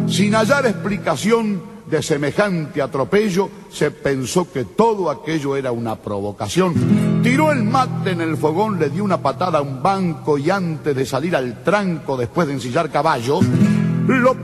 Sin hallar explicación de semejante atropello, se pensó que todo aquello era una provocación. Tiró el mate en el fogón, le dio una patada a un banco y antes de salir al tranco, después de ensillar caballo, lo